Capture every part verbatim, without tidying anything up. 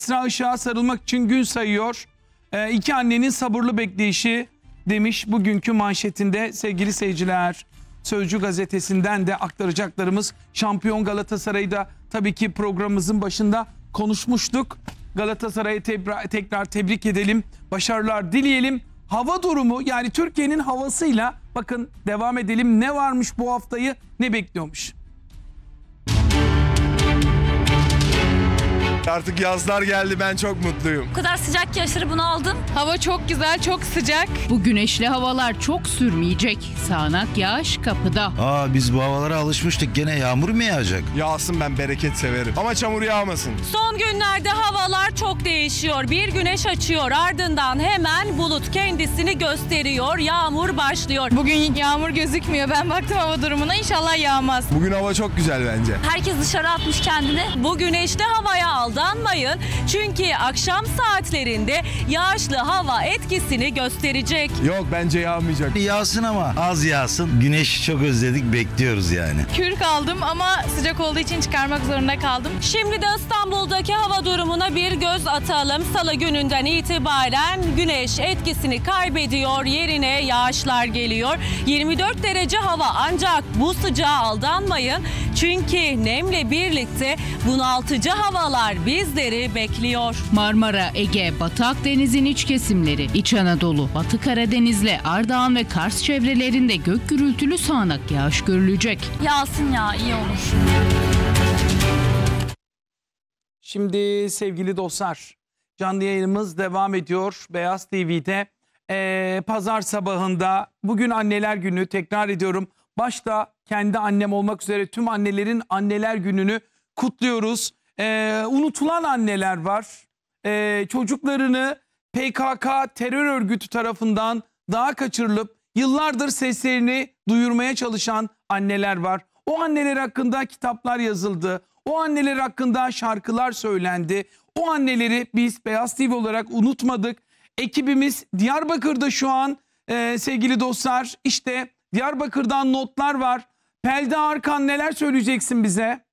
Esra Işık'a sarılmak için gün sayıyor. Ee, iki annenin sabırlı bekleyişi demiş bugünkü manşetinde sevgili seyirciler. Sözcü gazetesinden de aktaracaklarımız. Şampiyon Galatasaray'ı da tabii ki programımızın başında konuşmuştuk. Galatasaray'ı tekrar, tekrar tebrik edelim. Başarılar dileyelim. Hava durumu, yani Türkiye'nin havasıyla bakın devam edelim. Ne varmış bu haftayı, ne bekliyormuş? Artık yazlar geldi, ben çok mutluyum. O kadar sıcak ki aşırı bunaldım. Hava çok güzel, çok sıcak. Bu güneşli havalar çok sürmeyecek. Sağanak yağış kapıda. Aa biz bu havalara alışmıştık. Gene yağmur mu yağacak? Yağsın, ben bereket severim. Ama çamur yağmasın. Son günlerde havalar çok değişiyor. Bir güneş açıyor, ardından hemen bulut kendisini gösteriyor. Yağmur başlıyor. Bugün yağmur gözükmüyor. Ben baktım hava durumuna. İnşallah yağmaz. Bugün hava çok güzel bence. Herkes dışarı atmış kendini. Bu güneşli havaya aldanmayın. Çünkü akşam saatlerinde yağışlı hava etkisini gösterecek. Yok, bence yağmayacak. Yağsın ama az yağsın. Güneşi çok özledik, bekliyoruz yani. Kürk aldım ama sıcak olduğu için çıkarmak zorunda kaldım. Şimdi de İstanbul'daki hava durumuna bir göz atalım. Salı gününden itibaren güneş etkisini kaybediyor. Yerine yağışlar geliyor. yirmi dört derece hava, ancak bu sıcağa aldanmayın. Çünkü nemle birlikte bunaltıcı havalar bizleri bekliyor. Marmara, Ege, Batı Akdeniz'in iç kesimleri, İç Anadolu, Batı Karadeniz'le Ardahan ve Kars çevrelerinde gök gürültülü sağanak yağış görülecek. Yağsın ya, iyi olur. Şimdi sevgili dostlar, canlı yayınımız devam ediyor Beyaz T V'de. Ee, Pazar sabahında bugün Anneler Günü, tekrar ediyorum. Başta kendi annem olmak üzere tüm annelerin Anneler Günü'nü kutluyoruz. Ee, unutulan anneler var. Ee, çocuklarını P K K terör örgütü tarafından daha kaçırılıp yıllardır seslerini duyurmaya çalışan anneler var. O anneler hakkında kitaplar yazıldı. O anneler hakkında şarkılar söylendi. O anneleri biz Beyaz T V olarak unutmadık. Ekibimiz Diyarbakır'da şu an e, sevgili dostlar. İşte Diyarbakır'dan notlar var. Pelde Arkan, neler söyleyeceksin bize?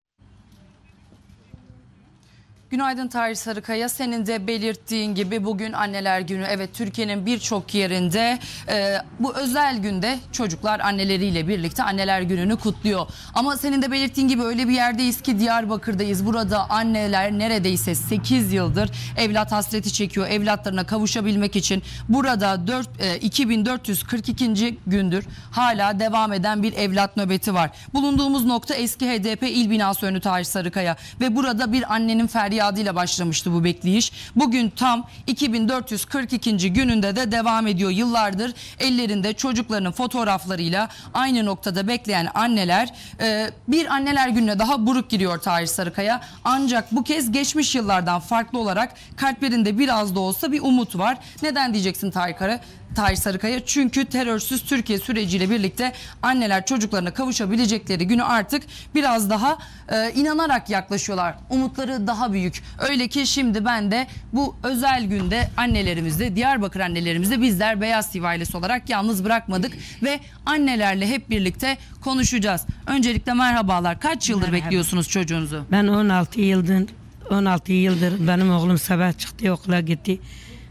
Günaydın Tahir Sarıkaya. Senin de belirttiğin gibi bugün Anneler Günü. Evet, Türkiye'nin birçok yerinde e, bu özel günde çocuklar anneleriyle birlikte Anneler Günü'nü kutluyor. Ama senin de belirttiğin gibi öyle bir yerdeyiz ki Diyarbakır'dayız. Burada anneler neredeyse sekiz yıldır evlat hasreti çekiyor. Evlatlarına kavuşabilmek için burada dört, e, iki bin dört yüz kırk ikinci gündür hala devam eden bir evlat nöbeti var. Bulunduğumuz nokta eski H D P il binası önü Tahir Sarıkaya ve burada bir annenin feryatı adıyla başlamıştı bu bekleyiş. Bugün tam iki bin dört yüz kırk ikinci gününde de devam ediyor. Yıllardır ellerinde çocuklarının fotoğraflarıyla aynı noktada bekleyen anneler e, bir Anneler Günü'ne daha buruk giriyor Tahir Sarıkaya. Ancak bu kez geçmiş yıllardan farklı olarak kalplerinde biraz da olsa bir umut var. Neden diyeceksin Tahir Kara? Tahir Sarıkaya, çünkü terörsüz Türkiye süreciyle birlikte anneler çocuklarına kavuşabilecekleri günü artık biraz daha e, inanarak yaklaşıyorlar. Umutları daha büyük. Öyle ki şimdi ben de bu özel günde annelerimizde, Diyarbakır annelerimizde bizler Beyaz T V ailesi olarak yalnız bırakmadık ve annelerle hep birlikte konuşacağız. Öncelikle merhabalar. Kaç yıldır Merhaba. bekliyorsunuz çocuğunuzu? Ben on altı yıldır on altı yıldır benim oğlum sabah çıktı, okula gitti.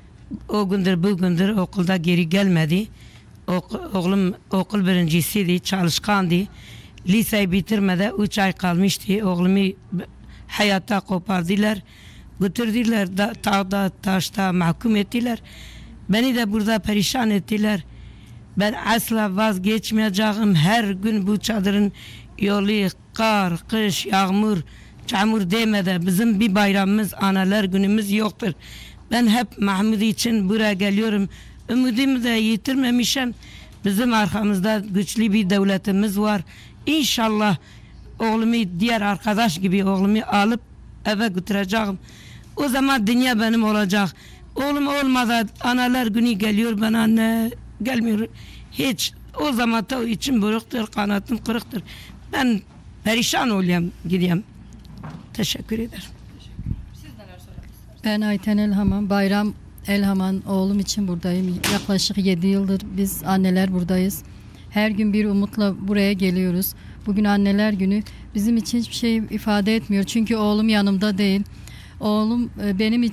O gündür bugündür okulda geri gelmedi. Oğlum okul birincisiydi, çalışkandı. Liseyi bitirmeden üç ay kalmıştı. Oğlumu hayatta kopardılar. Götürdüler da, tağda taşta mahkum ettiler. Beni de burada perişan ettiler. Ben asla vazgeçmeyeceğim. Her gün bu çadırın yolu kar, kış, yağmur, çamur demeden bizim bir bayramımız, Anneler Günümüz yoktur. Ben hep Mahmut için buraya geliyorum. Umudumu da yitirmemişim. Bizim arkamızda güçlü bir devletimiz var. İnşallah oğlumu diğer arkadaş gibi oğlumu alıp eve götüreceğim. O zaman dünya benim olacak. Oğlum olmadan Anneler Günü geliyor, ben anne gelmiyor. Hiç. O zaman da içim buruktur, kanatım kırıktır. Ben perişan oluyorum, gidiyorum. Teşekkür ederim. Ben Ayten Elhaman, Bayram Elhaman oğlum için buradayım. Yaklaşık yedi yıldır biz anneler buradayız. Her gün bir umutla buraya geliyoruz. Bugün Anneler Günü bizim için hiçbir şey ifade etmiyor. Çünkü oğlum yanımda değil. Oğlum benim için